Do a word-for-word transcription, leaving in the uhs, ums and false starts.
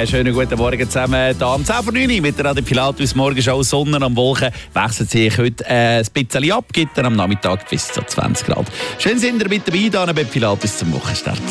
Morgen, schönen guten Morgen zusammen. Hier am zehn vor neun mit der Radio Pilatus Morgenschau. Sonne am Wolken wechselt sich heute äh, ein bisschen ab, gibt dann am Nachmittag bis zu zwanzig Grad. Schön sind ihr mit dabei, hier bei Pilatus zum Wochenstart.